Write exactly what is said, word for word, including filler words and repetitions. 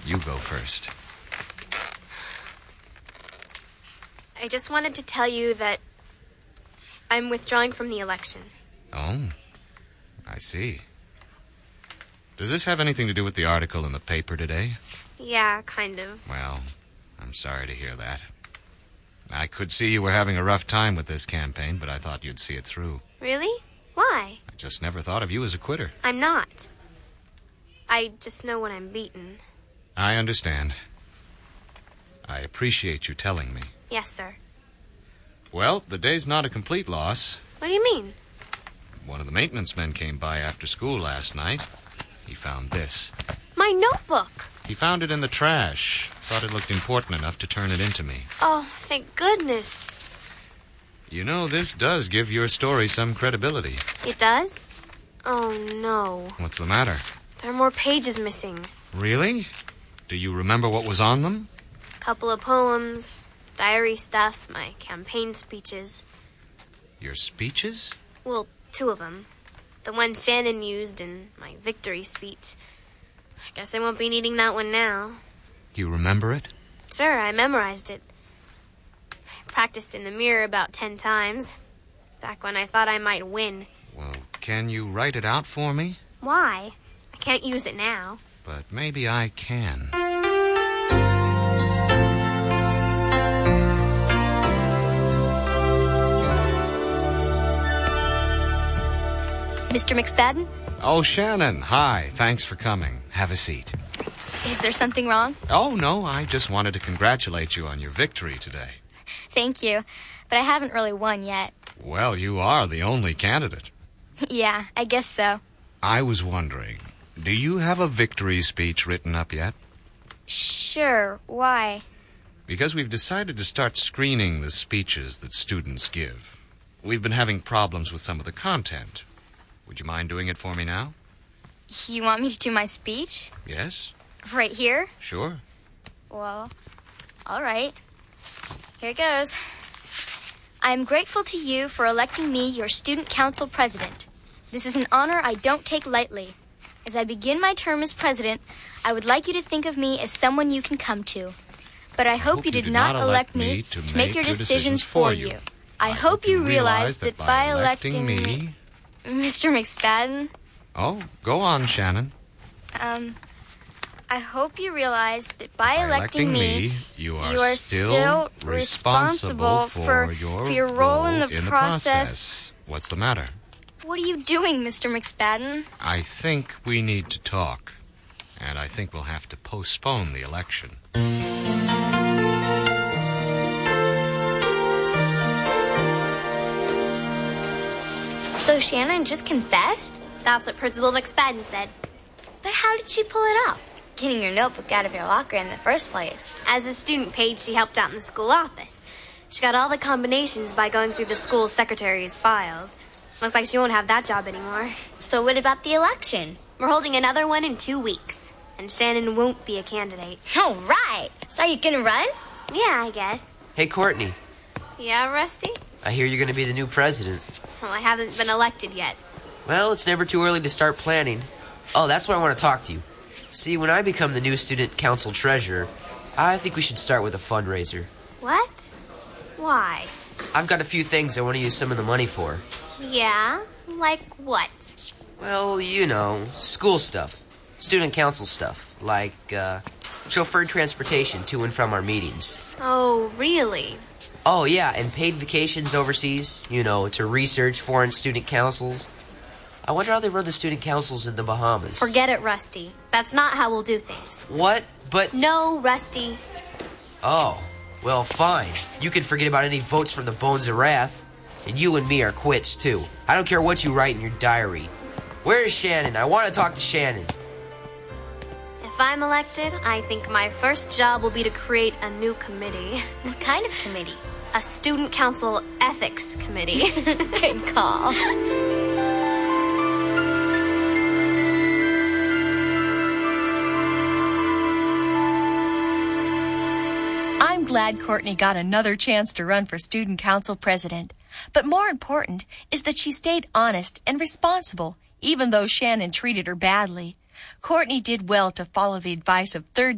You go first. I just wanted to tell you that I'm withdrawing from the election. Oh, I see. Does this have anything to do with the article in the paper today? Yeah, kind of. Well, I'm sorry to hear that. I could see you were having a rough time with this campaign, but I thought you'd see it through. Really? Why? I just never thought of you as a quitter. I'm not. I just know when I'm beaten. I understand. I appreciate you telling me. Yes, sir. Well, the day's not a complete loss. What do you mean? One of the maintenance men came by after school last night. He found this. My notebook. He found it in the trash. Thought it looked important enough to turn it into me. Oh, thank goodness. You know, this does give your story some credibility. It does? Oh, no. What's the matter? There are more pages missing. Really? Do you remember what was on them? A couple of poems, diary stuff, my campaign speeches. Your speeches? Well, two of them. The one Shannon used and my victory speech. I guess I won't be needing that one now. Do you remember it? Sure, I memorized it. I practiced in the mirror about ten times. Back when I thought I might win. Well, can you write it out for me? Why? I can't use it now. But maybe I can. Mister McSpadden? Oh, Shannon. Hi. Thanks for coming. Have a seat. Is there something wrong? Oh, no. I just wanted to congratulate you on your victory today. Thank you. But I haven't really won yet. Well, you are the only candidate. Yeah, I guess so. I was wondering, do you have a victory speech written up yet? Sure. Why? Because we've decided to start screening the speeches that students give. We've been having problems with some of the content. Would you mind doing it for me now? You want me to do my speech? Yes. Right here? Sure. Well, all right. Here it goes. I am grateful to you for electing me your student council president. This is an honor I don't take lightly. As I begin my term as president, I would like you to think of me as someone you can come to. But I, I hope, hope you did, did not elect me to, to make your decisions for you. I, I hope you realize that by electing me... me Mister McSpadden? Oh, go on, Shannon. Um, I hope you realize that by, by electing, electing me, me, you are, you are still, still responsible, responsible for, for your, for your role in the, in the process. process. What's the matter? What are you doing, Mister McSpadden? I think we need to talk, and I think we'll have to postpone the election. So Shannon just confessed? That's what Principal McSpadden said. But how did she pull it off? Getting your notebook out of your locker in the first place. As a student page, she helped out in the school office. She got all the combinations by going through the school secretary's files. Looks like she won't have that job anymore. So what about the election? We're holding another one in two weeks. And Shannon won't be a candidate. All right. So are you going to run? Yeah, I guess. Hey, Courtney. Yeah, Rusty? I hear you're going to be the new president. Well, I haven't been elected yet. Well, it's never too early to start planning. Oh, that's why I want to talk to you. See, when I become the new student council treasurer, I think we should start with a fundraiser. What? Why? I've got a few things I want to use some of the money for. Yeah? Like what? Well, you know, school stuff. Student council stuff. Like, uh, chauffeured transportation to and from our meetings. Oh, really? Oh, yeah, and paid vacations overseas, you know, to research foreign student councils. I wonder how they run the student councils in the Bahamas. Forget it, Rusty. That's not how we'll do things. What? But... No, Rusty. Oh, well, fine. You can forget about any votes from the Bones of Wrath. And you and me are quits, too. I don't care what you write in your diary. Where is Shannon? I want to talk to Shannon. If I'm elected, I think my first job will be to create a new committee. What kind of committee? A student council ethics committee. Good call. I'm glad Courtney got another chance to run for student council president. But more important is that she stayed honest and responsible, even though Shannon treated her badly. Courtney did well to follow the advice of third